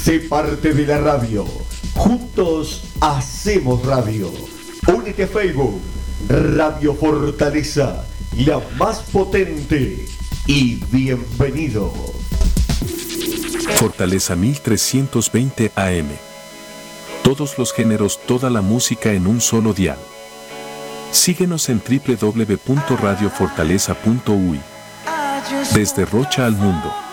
Sé parte de la radio. Juntos hacemos radio. Únete a Facebook. Radio Fortaleza, la más potente. Y bienvenido. Fortaleza 1320 AM. Todos los géneros, toda la música en un solo dial. Síguenos en www.radiofortaleza.uy. Desde Rocha al mundo.